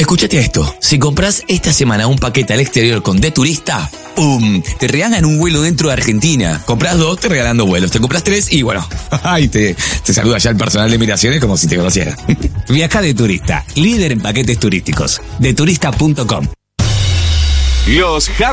Escúchate esto. Si compras esta semana un paquete al exterior con De Turista, ¡pum! Te regalan un vuelo dentro de Argentina. Compras 2, te regalan 2 vuelos. Te compras 3 y bueno, ay, te saluda ya el personal de migraciones como si te conociera. Viaja De Turista, líder en paquetes turísticos. Deturista.com. Los